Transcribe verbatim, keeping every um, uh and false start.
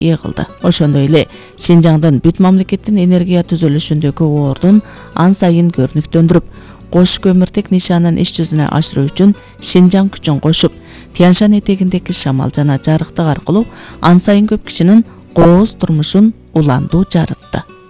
ээ кылды. Ошондой эле Шинжаңдын бүт мамлекеттин энергия түзүлүшүндөгү ордун ан сайын көрүнүктөндүрүп, кош көмүртек нишанын иш жүзүнө ашыруу үчүн Шинжаң күчүн кошуп, Тяньшан этегиндеги шамал жана жарыктык аркылуу ан сайын көп кишинин кооз турмушун уландуу жарытты.